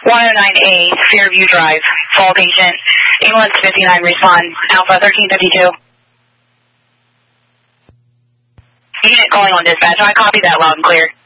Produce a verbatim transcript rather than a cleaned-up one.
one oh nine A, Fairview Drive, fall patient, ambulance fifty-nine, respond, Alpha thirteen fifty-two. Unit calling on dispatch, I copy that loud and clear.